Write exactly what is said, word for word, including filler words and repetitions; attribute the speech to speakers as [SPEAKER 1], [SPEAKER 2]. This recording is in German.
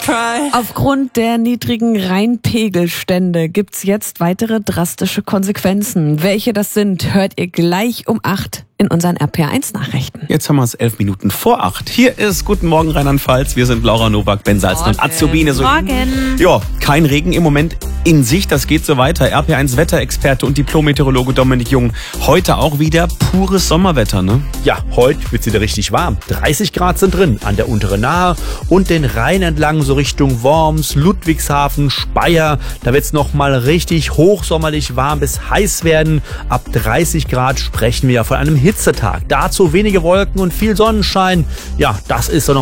[SPEAKER 1] Aufgrund der niedrigen Rheinpegelstände gibt's jetzt weitere drastische Konsequenzen. Welche das sind, hört ihr gleich um acht in unseren R P R eins Nachrichten.
[SPEAKER 2] Jetzt haben wir es elf Minuten vor acht. Hier ist Guten Morgen Rheinland-Pfalz. Wir sind Laura Nowak, Ben Salzner und Azubine. So,
[SPEAKER 1] Morgen.
[SPEAKER 2] Ja, kein Regen im Moment in Sicht. Das geht so weiter. R P R eins Wetterexperte und Diplom-Meteorologe Dominik Jung. Heute auch wieder pures Sommerwetter, ne?
[SPEAKER 3] Ja, heute wird's wieder richtig warm. dreißig Grad sind drin an der unteren Nahe und den Rhein entlang so Richtung Worms, Ludwigshafen, Speyer. Da wird's noch mal richtig hochsommerlich warm bis heiß werden. Ab dreißig Grad sprechen wir ja von einem Hitzetag. Dazu wenige Wolken und viel Sonnenschein. Ja, das ist so